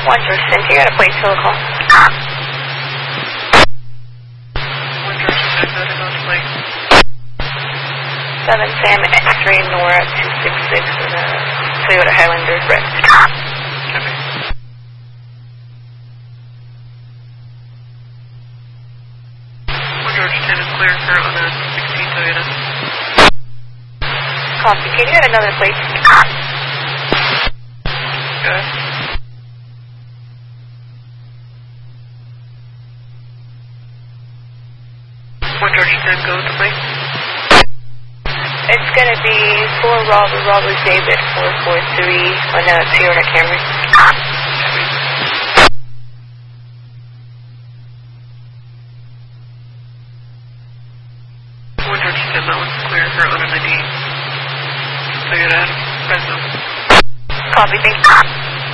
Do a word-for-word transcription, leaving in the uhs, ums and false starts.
One George ten, you got a plate to call. One George ten, noted on the plate. seven Sam X-ray Nora two six six in a Toyota Highlander red. Copy. One George ten is clear for on a sixteen Toyota. Copy. Can you get another plate? Good. One George ten, go with the plate. It's gonna be four Robert Robert David four four three on a Toyota Camry. Copy. One George ten, that one's clear for on an I D. Toyota Fresno. Copy. Thank you.